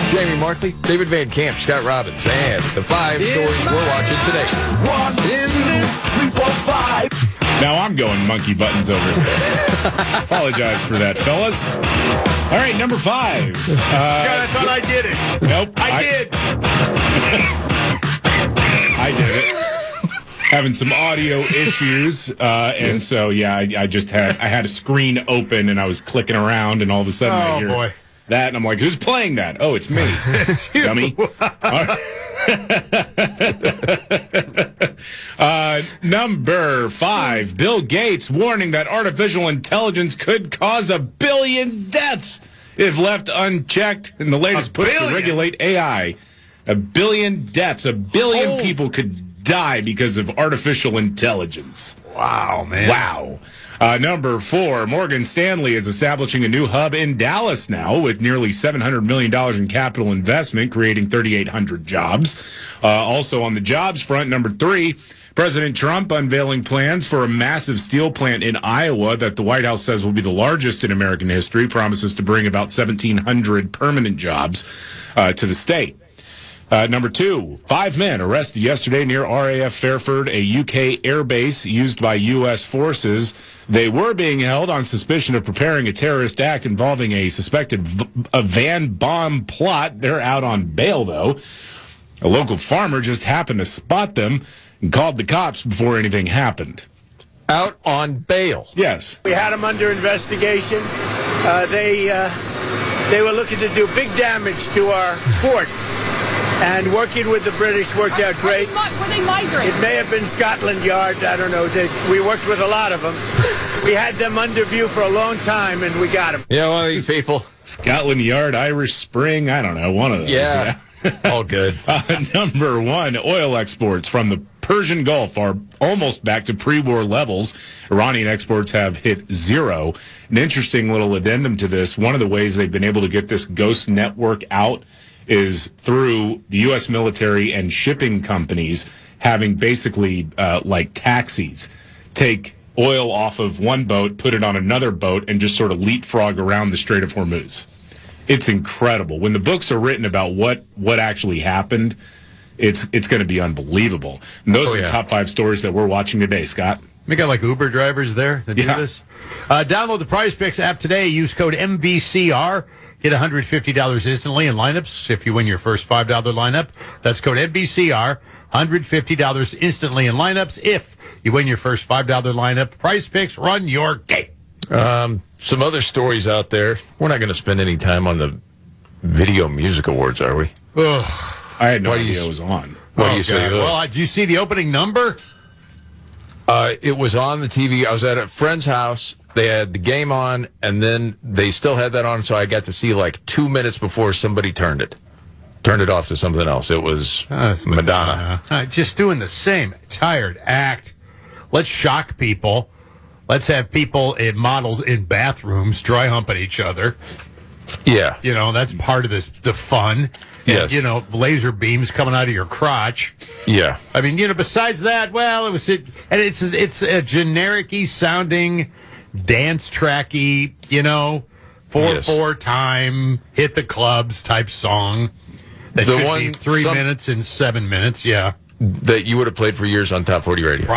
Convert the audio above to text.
Jamie Markley, David Van Camp, Scott Robbins, and the 5 stories we're watching today. 1, 2, 3, 4, 5. Now I'm going monkey buttons over. Apologize for that, fellas. All right, number 5. God, I thought I did it. Nope. I did. I did it. Having some audio issues, and so I had a screen open and I was clicking around, and all of a sudden I hear that, and I'm like, "Who's playing that?" Oh, it's me, It's you. dummy. Number 5, Bill Gates warning that artificial intelligence could cause 1 billion deaths if left unchecked in the latest push to regulate AI. 1 billion deaths. 1 billion people could die because of artificial intelligence. Wow, man. Wow. Number 4, Morgan Stanley is establishing a new hub in Dallas now with nearly $700 million in capital investment, creating 3,800 jobs. Also on the jobs front, number 3, President Trump unveiling plans for a massive steel plant in Iowa that the White House says will be the largest in American history, promises to bring about 1,700 permanent jobs to the state. Number 2, 5 men arrested yesterday near RAF Fairford, a UK airbase used by U.S. forces. They were being held on suspicion of preparing a terrorist act involving a suspected van bomb plot. They're out on bail, though. A local farmer just happened to spot them and called the cops before anything happened. Out on bail. Yes. We had them under investigation. They were looking to do big damage to our fort. And working with the British worked out great. Were they migrants? It may have been Scotland Yard. I don't know. We worked with a lot of them. We had them under view for a long time, and we got them. Yeah, one of these people. Scotland Yard, Irish Spring, I don't know, one of those. Yeah. All good. Number 1, oil exports from the Persian Gulf are almost back to pre-war levels. Iranian exports have hit 0. An interesting little addendum to this, one of the ways they've been able to get this ghost network out is through the U.S. military and shipping companies having basically like taxis take oil off of one boat, put it on another boat, and just sort of leapfrog around the Strait of Hormuz. It's incredible. When the books are written about what actually happened, it's going to be unbelievable. And those are the top 5 stories that we're watching today, Scott. We got like Uber drivers there that do this. Download the Prize Picks app today. Use code MVCR. Get $150 instantly in lineups if you win your first $5 lineup. That's code MVCR. $150 instantly in lineups if you win your first $5 lineup. Prize Picks, run your game. Some other stories out there. We're not going to spend any time on the Video Music Awards, are we? Ugh. I had no idea it was on. What do you say? Well, did you see the opening number? It was on the TV. I was at a friend's house. They had the game on, and then they still had that on, so I got to see like 2 minutes before somebody turned it off to something else. It was Madonna. Just doing the same tired act. Let's shock people. Let's have people in models in bathrooms dry humping each other. Yeah. You know, that's part of the fun. Yes. You know, laser beams coming out of your crotch. Yeah. I mean, you know, besides that, well, it's a generic-y sounding dance tracky, you know, 4/4 time, hit the clubs type song. That should be 3 minutes and 7 minutes, yeah. That you would have played for years on Top 40 Radio.